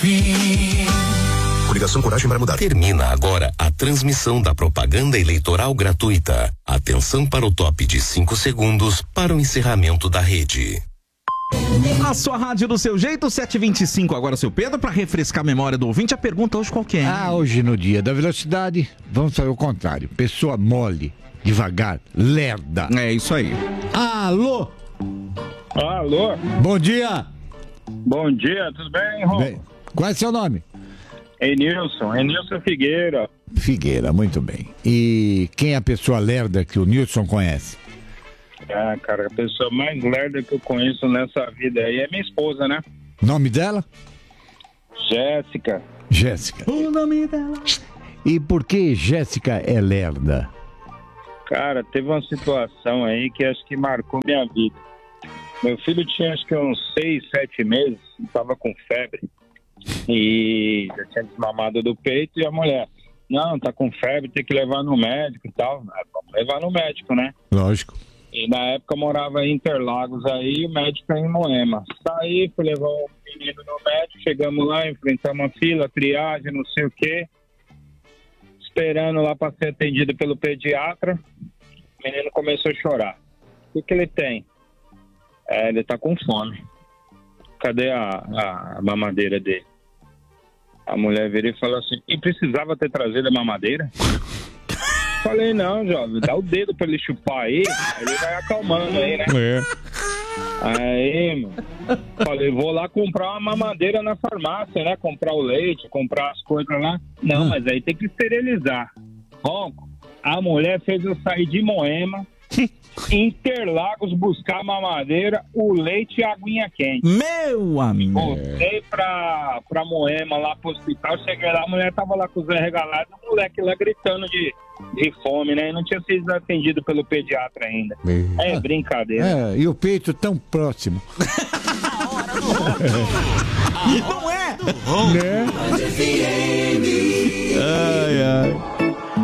Coligação Coragem para Mudar. Termina agora a transmissão da propaganda eleitoral gratuita. Atenção para o top de 5 segundos para o encerramento da rede. A sua rádio do seu jeito, 7h25 agora, seu Pedro, para refrescar a memória do ouvinte, a pergunta hoje qual que é? Hoje no dia da velocidade, vamos fazer o contrário. Pessoa mole, devagar, lerda. É isso aí. Alô? Alô? Bom dia. Bom dia, tudo bem, Ron? Qual é seu nome? Enilson Figueira. Figueira, muito bem. E quem é a pessoa lerda que o Nilson conhece? Cara, a pessoa mais lerda que eu conheço nessa vida aí é minha esposa, né? Nome dela? Jéssica. Jéssica. O nome dela. E por que Jéssica é lerda? Cara, teve uma situação aí que acho que marcou minha vida. Meu filho tinha acho que uns 6, 7 meses, estava com febre. E já tinha desmamado do peito e a mulher, não, tá com febre, tem que levar no médico e tal. Vamos levar no médico, né? Lógico. E na época eu morava em Interlagos aí, o médico em Moema. Saí, fui levar o menino no médico, chegamos lá, enfrentamos a fila, triagem, não sei o quê. Esperando lá para ser atendido pelo pediatra, o menino começou a chorar. O que ele tem? Ele tá com fome. Cadê a mamadeira dele? A mulher virou e falou assim, e precisava ter trazido a mamadeira? Falei, não, jovem, dá o dedo pra ele chupar aí ele vai acalmando aí, né? Aí, mano, falei, vou lá comprar uma mamadeira na farmácia, né? Comprar o leite, comprar as coisas lá. Não, mas aí tem que esterilizar. Ronco, a mulher fez eu sair de Moema, Interlagos, buscar a mamadeira, o leite e a aguinha quente. Meu amigo! Voltei pra Moema, lá pro hospital, cheguei lá, a mulher tava lá com os olhos regalados, o moleque lá gritando de fome, né? E não tinha sido atendido pelo pediatra ainda. É brincadeira. E o peito tão próximo. Não é? Né?